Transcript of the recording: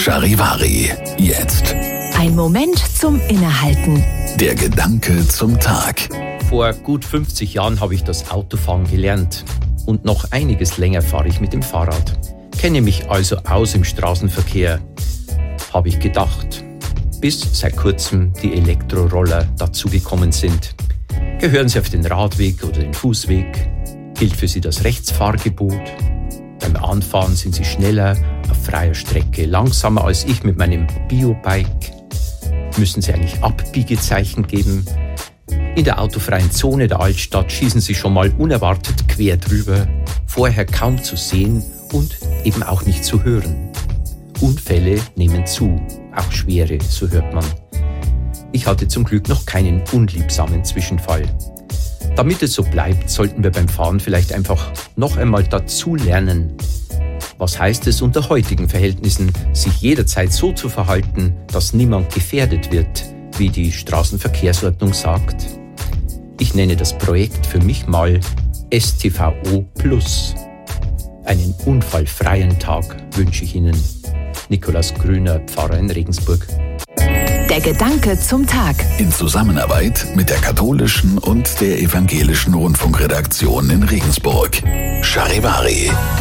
Charivari, jetzt. Ein Moment zum Innehalten. Der Gedanke zum Tag. Vor gut 50 Jahren habe ich das Autofahren gelernt. Und noch einiges länger fahre ich mit dem Fahrrad. Kenne mich also aus im Straßenverkehr, habe ich gedacht. Bis seit kurzem die Elektroroller dazugekommen sind. Gehören sie auf den Radweg oder den Fußweg? Gilt für sie das Rechtsfahrgebot? Beim Anfahren sind sie schneller, auf freier Strecke langsamer als ich mit meinem Biobike. Müssen sie eigentlich Abbiegezeichen geben? In der autofreien Zone der Altstadt schießen sie schon mal unerwartet quer drüber, vorher kaum zu sehen und eben auch nicht zu hören. Unfälle nehmen zu, auch schwere, so hört man. Ich hatte zum Glück noch keinen unliebsamen Zwischenfall. Damit es so bleibt, sollten wir beim Fahren vielleicht einfach noch einmal dazu lernen. Was heißt es unter heutigen Verhältnissen, sich jederzeit so zu verhalten, dass niemand gefährdet wird, wie die Straßenverkehrsordnung sagt? Ich nenne das Projekt für mich mal STVO Plus. Einen unfallfreien Tag wünsche ich Ihnen. Nikolaus Grüner, Pfarrer in Regensburg. Der Gedanke zum Tag. In Zusammenarbeit mit der katholischen und der evangelischen Rundfunkredaktion in Regensburg. Charivari.